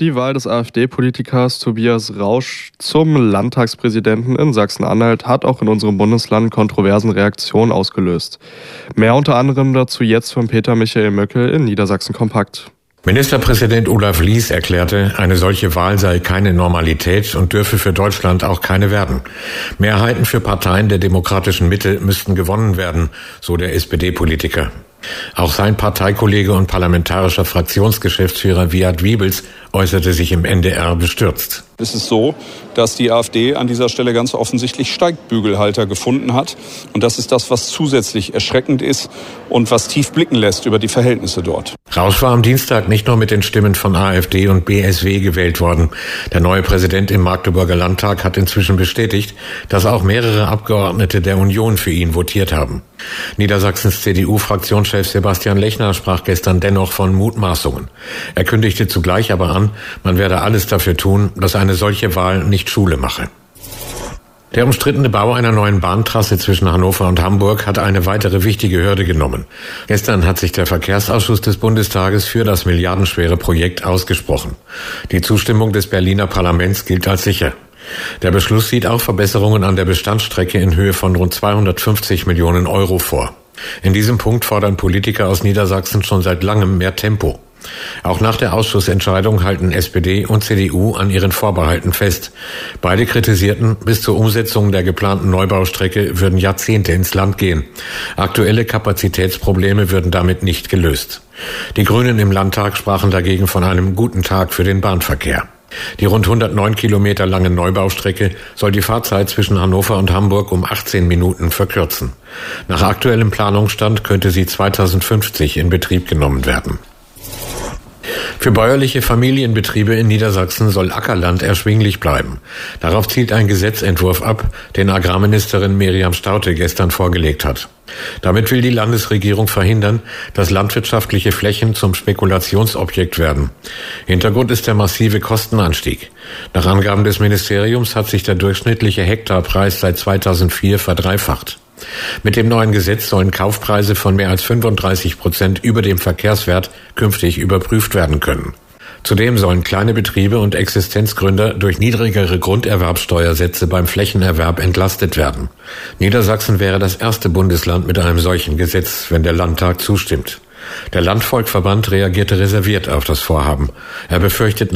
Die Wahl des AfD-Politikers Tobias Rausch zum Landtagspräsidenten in Sachsen-Anhalt hat auch in unserem Bundesland kontroversen Reaktionen ausgelöst. Mehr unter anderem dazu jetzt von Peter Michael Möckel in Niedersachsen Kompakt. Ministerpräsident Olaf Lies erklärte, eine solche Wahl sei keine Normalität und dürfe für Deutschland auch keine werden. Mehrheiten für Parteien der demokratischen Mitte müssten gewonnen werden, so der SPD-Politiker. Auch sein Parteikollege und parlamentarischer Fraktionsgeschäftsführer Wiad Wiebels äußerte sich im NDR bestürzt. Es ist so, dass die AfD an dieser Stelle ganz offensichtlich Steigbügelhalter gefunden hat. Und das ist das, was zusätzlich erschreckend ist und was tief blicken lässt über die Verhältnisse dort. Rausch war am Dienstag nicht nur mit den Stimmen von AfD und BSW gewählt worden. Der neue Präsident im Magdeburger Landtag hat inzwischen bestätigt, dass auch mehrere Abgeordnete der Union für ihn votiert haben. Niedersachsens CDU-Fraktionschef Sebastian Lechner sprach gestern dennoch von Mutmaßungen. Er kündigte zugleich aber an, man werde alles dafür tun, dass eine solche Wahl nicht Schule mache. Der umstrittene Bau einer neuen Bahntrasse zwischen Hannover und Hamburg hat eine weitere wichtige Hürde genommen. Gestern hat sich der Verkehrsausschuss des Bundestages für das milliardenschwere Projekt ausgesprochen. Die Zustimmung des Berliner Parlaments gilt als sicher. Der Beschluss sieht auch Verbesserungen an der Bestandsstrecke in Höhe von rund 250 Millionen Euro vor. In diesem Punkt fordern Politiker aus Niedersachsen schon seit langem mehr Tempo. Auch nach der Ausschussentscheidung halten SPD und CDU an ihren Vorbehalten fest. Beide kritisierten, bis zur Umsetzung der geplanten Neubaustrecke würden Jahrzehnte ins Land gehen. Aktuelle Kapazitätsprobleme würden damit nicht gelöst. Die Grünen im Landtag sprachen dagegen von einem guten Tag für den Bahnverkehr. Die rund 109 Kilometer lange Neubaustrecke soll die Fahrzeit zwischen Hannover und Hamburg um 18 Minuten verkürzen. Nach aktuellem Planungsstand könnte sie 2050 in Betrieb genommen werden. Für bäuerliche Familienbetriebe in Niedersachsen soll Ackerland erschwinglich bleiben. Darauf zielt ein Gesetzentwurf ab, den Agrarministerin Miriam Staudte gestern vorgelegt hat. Damit will die Landesregierung verhindern, dass landwirtschaftliche Flächen zum Spekulationsobjekt werden. Hintergrund ist der massive Kostenanstieg. Nach Angaben des Ministeriums hat sich der durchschnittliche Hektarpreis seit 2004 verdreifacht. Mit dem neuen Gesetz sollen Kaufpreise von mehr als 35% über dem Verkehrswert künftig überprüft werden können. Zudem sollen kleine Betriebe und Existenzgründer durch niedrigere Grunderwerbsteuersätze beim Flächenerwerb entlastet werden. Niedersachsen wäre das erste Bundesland mit einem solchen Gesetz, wenn der Landtag zustimmt. Der Landvolkverband reagierte reserviert auf das Vorhaben. Er befürchtet